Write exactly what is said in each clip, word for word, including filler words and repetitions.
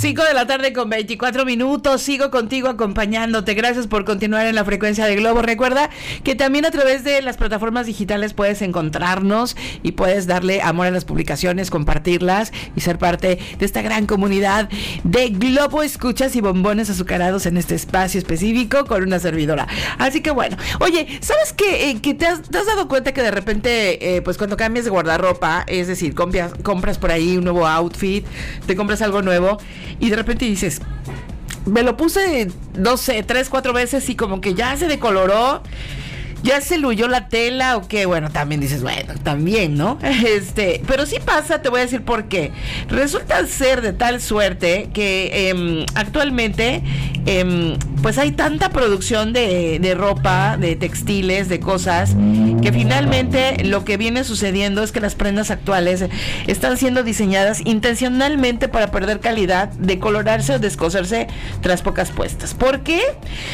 cinco de la tarde con veinticuatro minutos, sigo contigo acompañándote. Gracias por continuar en la frecuencia de Globo. Recuerda que también a través de las plataformas digitales puedes encontrarnos y puedes darle amor a las publicaciones, compartirlas y ser parte de esta gran comunidad de Globo Escuchas y bombones azucarados en este espacio específico con una servidora. Así que bueno, oye, ¿sabes qué? Eh, que te has, te has dado cuenta que de repente, eh, pues cuando cambias de guardarropa, es decir, compras, compras por ahí un nuevo outfit, te compras algo nuevo y de repente dices, me lo puse, no sé, tres, cuatro veces y como que ya se decoloró, ya se luyó la tela o qué. Bueno, también dices, bueno, también, ¿no? Este, pero sí pasa, te voy a decir por qué. Resulta ser de tal suerte que eh, actualmente eh, pues hay tanta producción de, de ropa, de textiles, de cosas, que finalmente lo que viene sucediendo es que las prendas actuales están siendo diseñadas intencionalmente para perder calidad, decolorarse o descoserse tras pocas puestas. ¿Por qué?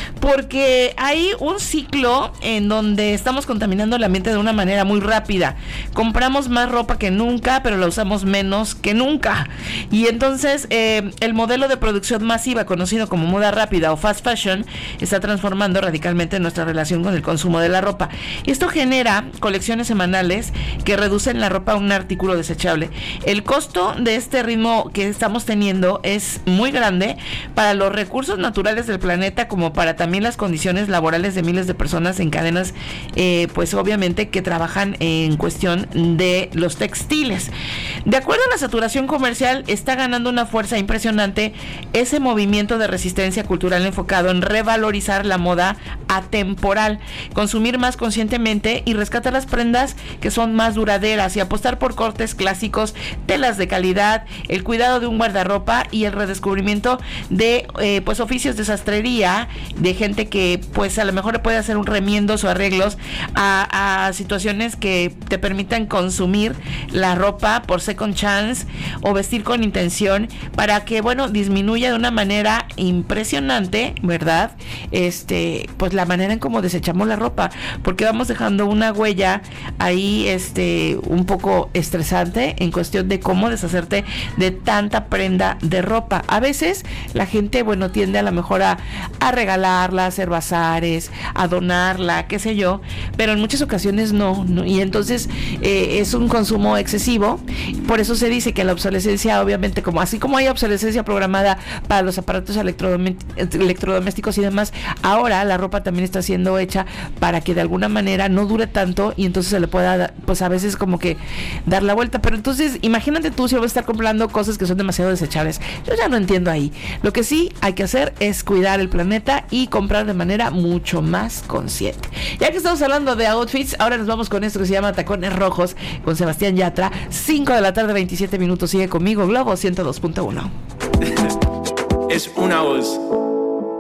Porque hay un ciclo en donde estamos contaminando el ambiente de una manera muy rápida. Compramos más ropa que nunca, pero la usamos menos que nunca. Y entonces eh, el modelo de producción masiva, conocido como moda rápida o fast fashion, está transformando radicalmente nuestra relación con el consumo de la ropa. Esto genera colecciones semanales que reducen la ropa a un artículo desechable. El costo de este ritmo que estamos teniendo es muy grande para los recursos naturales del planeta, como para también las condiciones laborales de miles de personas en cadenas, eh, pues obviamente que trabajan en cuestión de los textiles. De acuerdo a la saturación comercial, está ganando una fuerza impresionante ese movimiento de resistencia cultural enfocado en revalorizar la moda atemporal, consumir más conscientemente y rescatar las prendas que son más duraderas y apostar por cortes clásicos, telas de calidad, el cuidado de un guardarropa y el redescubrimiento de eh, pues oficios de sastrería, de gente que pues a lo mejor le puede hacer un remiendos o arreglos a, a situaciones que te permitan consumir la ropa por second chance o vestir con intención para que, bueno, disminuya de una manera impresionante, ¿verdad? Este, pues la manera en cómo desechamos la ropa, porque vamos dejando una huella ahí, este, un poco estresante en cuestión de cómo deshacerte de tanta prenda de ropa. A veces la gente, bueno, tiende a lo mejor a, a regalarla, a hacer bazares, a donarla, qué sé yo, pero en muchas ocasiones no, no y entonces eh, es un consumo excesivo. Por eso se dice que la obsolescencia, obviamente, como así como hay obsolescencia programada para los aparatos electrodomésticos y demás, ahora la ropa también está siendo hecha para que de alguna manera no dure tanto y entonces se le pueda, pues a veces como que dar la vuelta. Pero entonces imagínate tú si vas a estar comprando cosas que son demasiado desechables. Yo ya no entiendo ahí. Lo que sí hay que hacer es cuidar el planeta y comprar de manera mucho más consciente. Ya que estamos hablando de outfits, ahora nos vamos con esto que se llama Tacones Rojos con Sebastián Yatra. Cinco de la tarde, veintisiete minutos. Sigue conmigo, Globo ciento dos punto uno. Es una voz.